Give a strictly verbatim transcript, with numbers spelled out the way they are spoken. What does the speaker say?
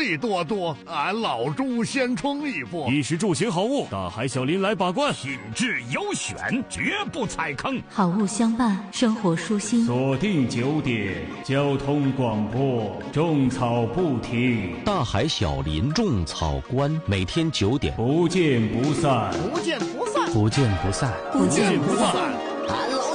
利多多，俺老朱先冲一步。 衣食住行好物，大海小林来把关， 品质优选，绝不踩坑。 好物相伴，生活舒心。 锁定九点，交通广播，种草不停。 大海小林种草馆，每天九点， 不见不散， 不见不散， 不见不散， 不见不散。